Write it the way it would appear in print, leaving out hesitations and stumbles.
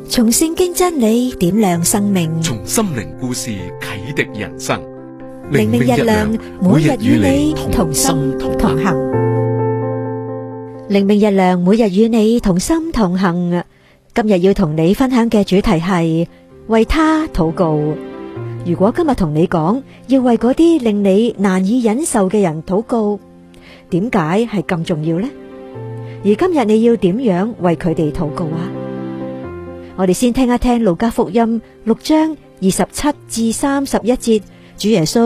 從聖經真理點亮生命， 從心靈故事啟迪人生。 靈命日亮，每日與你同心同行。靈命日亮，每日與你同心同行。今日要同你分享嘅主題係為他禱告。如果今日同你講要為嗰啲令你難以忍受嘅人禱告，點解係咁重要呢？而今日你要點樣為佢哋禱告啊？我哋先聽一聽路加福音6章27至31節，主耶穌